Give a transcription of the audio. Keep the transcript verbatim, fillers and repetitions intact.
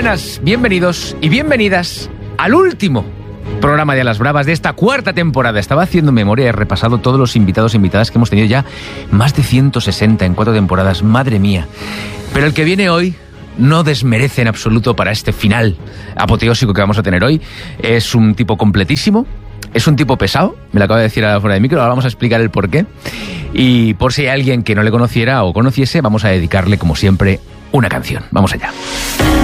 buenas, bienvenidos y bienvenidas al último programa de A las Bravas de esta cuarta temporada. Estaba haciendo memoria y he repasado todos los invitados e invitadas que hemos tenido ya, más de ciento sesenta en cuatro temporadas, madre mía. Pero el que viene hoy no desmerece en absoluto para este final apoteósico que vamos a tener hoy. Es un tipo completísimo, es un tipo pesado, me lo acaba de decir ahora fuera de micro, ahora vamos a explicar el porqué. Y por si hay alguien que no le conociera o conociese, vamos a dedicarle, como siempre, una canción. Vamos allá.